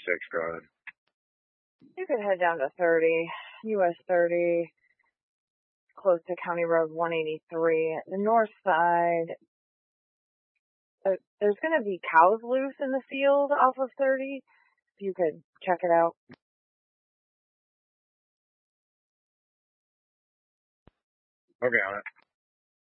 go ahead. You could head down to 30, US 30, close to County Road 183. The north side, there's going to be cows loose in the field off of 30. If you could check it out. Okay, on it.